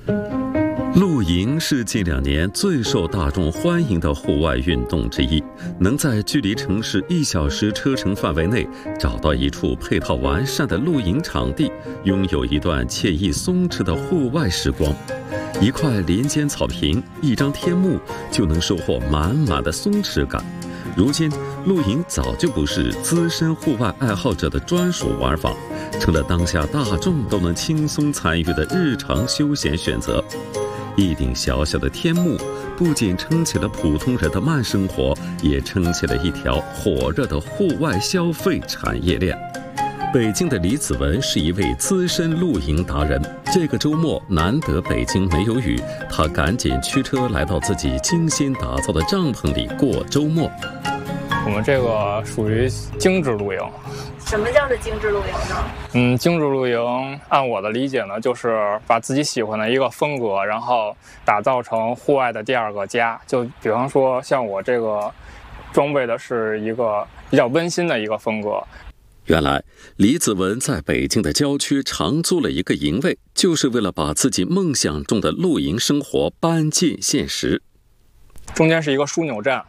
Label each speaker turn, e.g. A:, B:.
A: 露营是近2年最受大众欢迎的户外运动之一，能在距离城市1小时车程范围内找到一处配套完善的露营场地，拥有一段惬意松弛的户外时光。一块林间草坪，一张天幕，就能收获满满的松弛感。如今，露营早就不是资深户外爱好者的专属玩法，成了当下大众都能轻松参与的日常休闲选择。一顶小小的天幕，不仅撑起了普通人的慢生活，也撑起了一条火热的户外消费产业链。北京的李子文是一位资深露营达人，这个周末难得北京没有雨，他赶紧驱车来到自己精心打造的帐篷里过周末。
B: 我们这个属于精致露营。
C: 什么叫做精致露营呢？
B: 精致露营按我的理解呢，就是把自己喜欢的一个风格，然后打造成户外的第2个家。就比方说像我这个装备的是一个比较温馨的一个风格。
A: 原来李子文在北京的郊区长租了一个营位，就是为了把自己梦想中的露营生活搬进现实。
B: 中间是一个枢纽站，